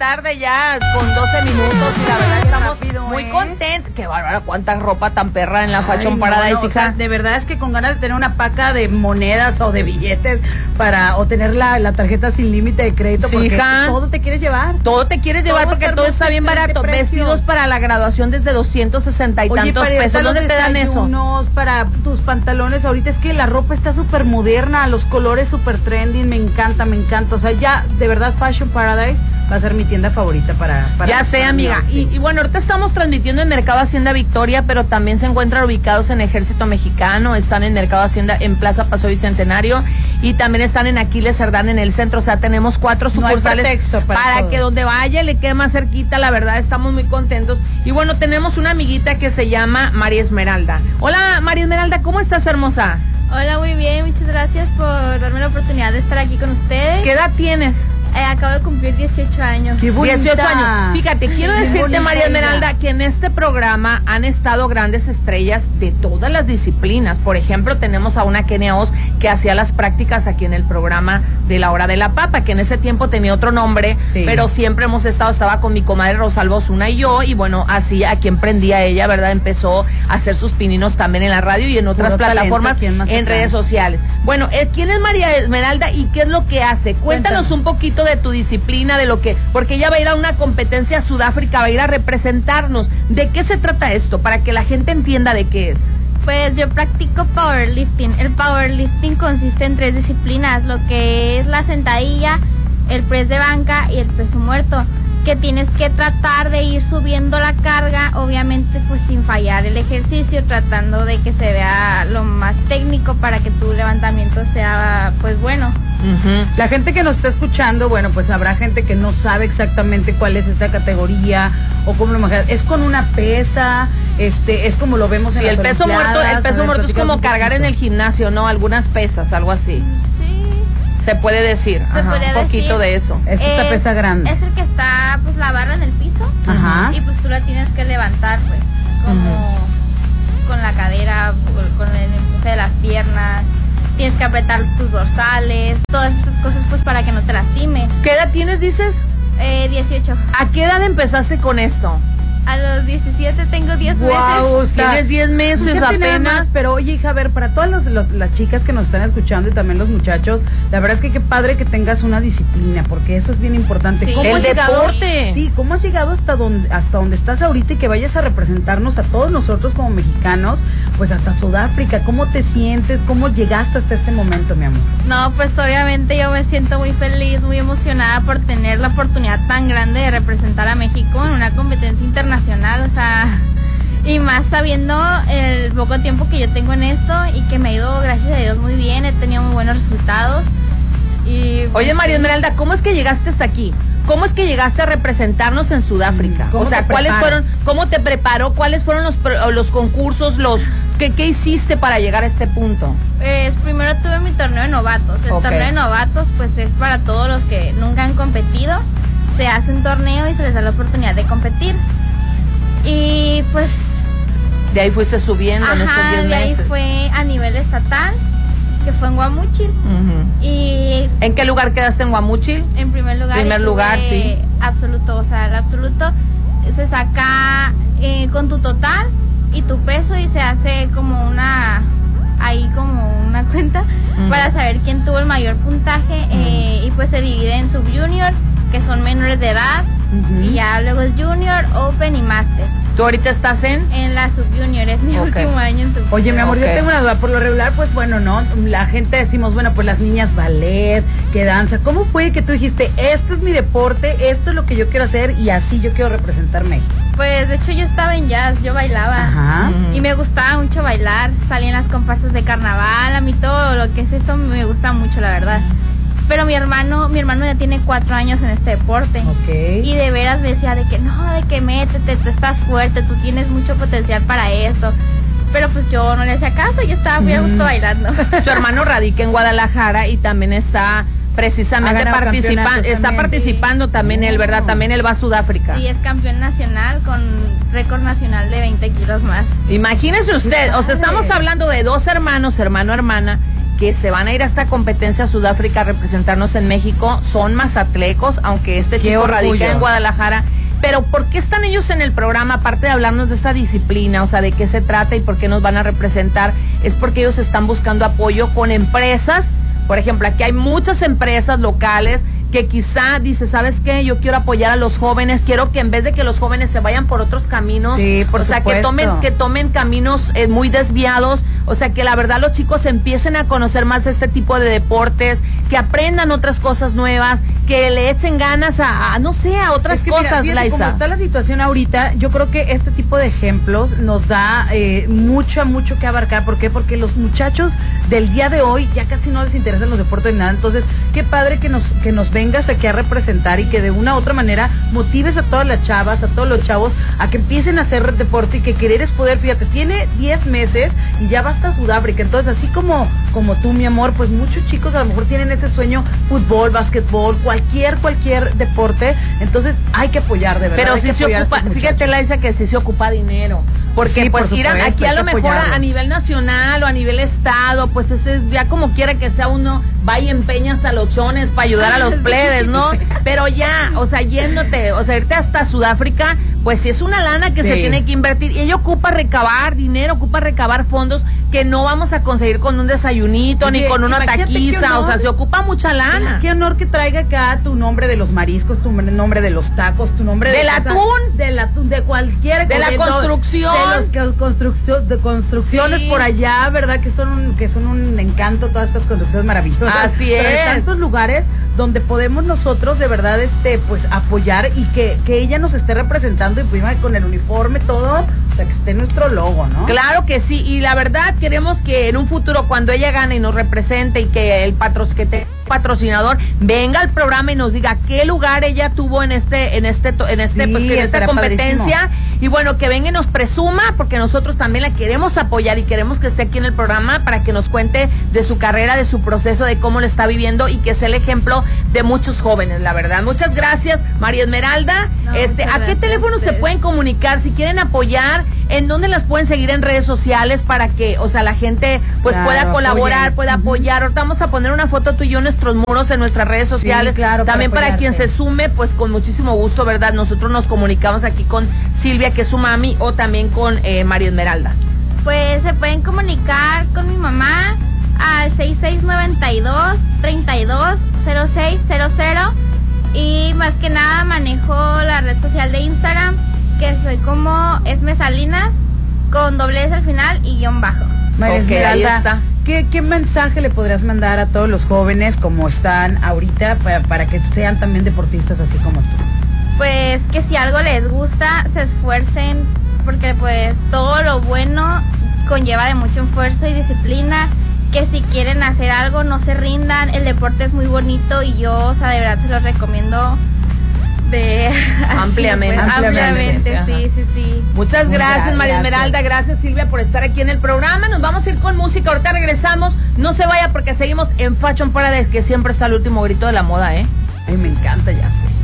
tarde ya con 12 minutos y la verdad estamos muy contentos. Qué bárbara, cuánta ropa tan perra en la Fashion Paradise, hija. O sea, de verdad es que con ganas de tener una paca de monedas o de billetes o tener la tarjeta sin límite de crédito, sí, porque hija, todo te quieres llevar. Todo te quieres llevar porque todo está bien barato. Vestidos para la graduación desde 260 y tantos pesos. ¿Dónde te dan eso? Para tus pantalones, ahorita es que la ropa está súper moderna, los colores súper trending, me encanta. O sea, ya, de verdad, Fashion Paradise va a ser mi tienda favorita para ya sé, amiga. Sí. Y bueno, ahorita estamos transmitiendo en Mercado Hacienda Victoria, pero también se encuentran ubicados en Ejército Mexicano, están en Mercado Hacienda, en Plaza Paseo Bicentenario, y también están en Aquiles Cerdán en el centro. O sea, tenemos 4 sucursales para que donde vaya le quede más cerquita. La verdad, estamos muy contentos. Y bueno, tenemos una amiguita que se llama María Esmeralda. Hola, María Esmeralda, ¿cómo estás, hermosa? Hola, muy bien, muchas gracias por darme la oportunidad de estar aquí con ustedes. ¿Qué edad tienes? Acabo de cumplir 18 años. ¡Qué bonita! 18 años. Fíjate, quiero decirte, María Esmeralda, que en este programa han estado grandes estrellas de todas las disciplinas. Por ejemplo, tenemos a una Kenia Oz que hacía las prácticas aquí en el programa de La Hora de la Papa, que en ese tiempo tenía otro nombre, sí, pero siempre estaba con mi comadre Rosalba Osuna y yo, y bueno, así a quien prendía ella, ¿verdad? Empezó a hacer sus pininos también en la radio y en otras plataformas, en redes sociales. Bueno, ¿quién es María Esmeralda y qué es lo que hace? Cuéntanos un poquito de tu disciplina, de lo que, porque ella va a ir a una competencia a Sudáfrica, va a ir a representarnos. ¿De qué se trata esto? Para que la gente entienda de qué es. Pues yo practico powerlifting. El powerlifting consiste en 3 disciplinas, lo que es la sentadilla, el press de banca y el peso muerto, que tienes que tratar de ir subiendo la carga, obviamente pues sin fallar el ejercicio, tratando de que se vea lo más técnico para que tu levantamiento sea pues bueno. La gente que nos está escuchando, bueno, pues habrá gente que no sabe exactamente cuál es esta categoría o cómo lo imaginas. Es con una pesa, es como lo vemos en las Olimpiadas. El peso muerto es como cargar en el gimnasio, ¿no? Algunas pesas, algo así. Se puede decir, un poquito de eso. Es esta pesa grande. Es el que está, pues, la barra en el piso. Y pues tú la tienes que levantar, pues, como con la cadera, con el empuje de las piernas. Tienes que apretar tus dorsales, todas estas cosas, pues, para que no te lastime. ¿Qué edad tienes, dices? 18. ¿A qué edad empezaste con esto? A los 17 tengo 10 meses. O sea, tienes 10 meses apenas. Pero oye, hija, a ver, para todas las chicas que nos están escuchando y también los muchachos, la verdad es que qué padre que tengas una disciplina, porque eso es bien importante. Sí. ¿Cómo el deporte? Sí, ¿cómo has llegado hasta donde estás ahorita y que vayas a representarnos a todos nosotros como mexicanos, pues hasta Sudáfrica? ¿Cómo te sientes? ¿Cómo llegaste hasta este momento, mi amor? No, pues obviamente yo me siento muy feliz, muy emocionada por tener la oportunidad tan grande de representar a México en una competencia internacional, o sea, y más sabiendo el poco tiempo que yo tengo en esto y que me ha ido, gracias a Dios, muy bien, he tenido muy buenos resultados. Y pues, oye, María Esmeralda, ¿cómo es que llegaste hasta aquí? ¿Cómo es que llegaste a representarnos en Sudáfrica? O sea, ¿cómo te preparó? ¿Cuáles fueron los concursos, ¿qué hiciste para llegar a este punto? Pues primero tuve mi torneo de novatos. El torneo de novatos, pues, es para todos los que nunca han competido. Se hace un torneo y se les da la oportunidad de competir. Y pues de ahí fuiste subiendo en estos 10 meses. De ahí fue a nivel estatal, que fue en Guamúchil. Y ¿en qué lugar quedaste en Guamúchil? En primer lugar, sí. Absoluto, o sea, el absoluto se saca con tu total y tu peso y se hace como una cuenta para saber quién tuvo el mayor puntaje y pues se divide en sub-junior, que son menores de edad, y ya luego es junior, open y master. ¿Tú ahorita estás en la sub-junior, es mi último año en sub-junior? Oye, mi amor, yo tengo una duda. Por lo regular, pues bueno, ¿no? La gente decimos, bueno, pues las niñas ballet, que danza. ¿Cómo fue que tú dijiste, este es mi deporte, esto es lo que yo quiero hacer y así yo quiero representar México? Pues de hecho yo estaba en jazz, yo bailaba. Y me gustaba mucho bailar, salí en las comparsas de carnaval, a mí todo lo que es eso me gusta mucho, la verdad. Pero mi hermano ya tiene 4 años en este deporte. Y de veras me decía de que métete, tú estás fuerte, tú tienes mucho potencial para esto. Pero pues yo no le hacía caso, yo estaba muy a gusto bailando. Su hermano radica en Guadalajara y también está precisamente participando también él, ¿verdad? También él va a Sudáfrica. Sí, es campeón nacional con récord nacional de 20 kilos más. Imagínese usted, o sea, estamos hablando de 2 hermanos, hermana, que se van a ir a esta competencia a Sudáfrica a representarnos en México son mazatlecos, aunque este chico radica en Guadalajara. Pero ¿por qué están ellos en el programa? Aparte de hablarnos de esta disciplina, o sea, de qué se trata y por qué nos van a representar, es porque ellos están buscando apoyo con empresas. Por ejemplo, aquí hay muchas empresas locales que quizá dice, ¿sabes qué? Yo quiero apoyar a los jóvenes, quiero que en vez de que los jóvenes se vayan por otros caminos, o sea, que tomen caminos muy desviados, o sea, que la verdad los chicos empiecen a conocer más de este tipo de deportes, que aprendan otras cosas nuevas, que le echen ganas a no sé, a otras cosas, mira, Laisa. Como está la situación ahorita, yo creo que este tipo de ejemplos nos da mucho que abarcar. ¿Por qué? Porque los muchachos del día de hoy ya casi no les interesan los deportes ni nada. Entonces, qué padre que nos vengas aquí a representar y que de una u otra manera motives a todas las chavas, a todos los chavos, a que empiecen a hacer deporte y que querer es poder. Fíjate, tiene 10 meses y ya va hasta Sudáfrica. Entonces, así como tú, mi amor, pues muchos chicos a lo mejor tienen ese sueño, fútbol, básquetbol, cualquier deporte. Entonces, hay que apoyar, de verdad. Pero si se ocupa, fíjate, Laisa, que si se ocupa dinero. Porque sí, pues ir aquí a lo mejor a nivel nacional o a nivel estado, pues ese es ya como quiera que sea uno, va y empeña hasta los chones para ayudar a los plebes, ¿no? Pero ya, o sea, yéndote, o sea, irte hasta Sudáfrica, pues sí es una lana que se tiene que invertir. Y ella ocupa recabar dinero, ocupa recabar fondos que no vamos a conseguir con un desayunito, ni con una taquiza, o sea, se ocupa mucha lana. Qué honor que traiga acá tu nombre de los mariscos, tu nombre de los tacos, tu nombre del atún, de cualquier de la construcción. De construcciones por allá, ¿verdad? Que son un encanto todas estas construcciones maravillosas. Así es. Pero hay tantos lugares donde podemos nosotros de verdad pues apoyar y que ella nos esté representando y pues con el uniforme todo, o sea, que esté nuestro logo, ¿no? Claro que sí, y la verdad queremos que en un futuro cuando ella gane y nos represente y que el patrocinador venga al programa y nos diga qué lugar ella tuvo en esta competencia, padrísimo. Y bueno, que venga y nos presuma, porque nosotros también la queremos apoyar y queremos que esté aquí en el programa para que nos cuente de su carrera, de su proceso, de cómo lo está viviendo y que sea el ejemplo de muchos jóvenes, la verdad. Muchas gracias, María Esmeralda. ¿A qué teléfono se pueden comunicar si quieren apoyar? ¿En dónde las pueden seguir en redes sociales para que, o sea, la gente pues pueda colaborar, pueda apoyar? Ahorita vamos a poner una foto tú y yo en nuestros muros, en nuestras redes sociales. Sí, claro, también para quien se sume, pues con muchísimo gusto, ¿verdad? Nosotros nos comunicamos aquí con Silvia, que es su mami, o también con María Esmeralda. Pues se pueden comunicar con mi mamá al 6692-320600 y más que nada manejo la red social de Instagram, que soy como Esmesalinas con doble S al final y _. María Esmeralda, ahí está. ¿Qué mensaje le podrías mandar a todos los jóvenes como están ahorita para que sean también deportistas así como tú? Pues que si algo les gusta, se esfuercen, porque pues todo lo bueno conlleva de mucho esfuerzo y disciplina, que si quieren hacer algo no se rindan, el deporte es muy bonito y yo, o sea, de verdad se los recomiendo ampliamente, sí. Muchas gracias, María Esmeralda, gracias Silvia por estar aquí en el programa. Nos vamos a ir con música, ahorita regresamos, no se vaya porque seguimos en Fashion Paradise, que siempre está el último grito de la moda, Ay, me encanta, ya sé.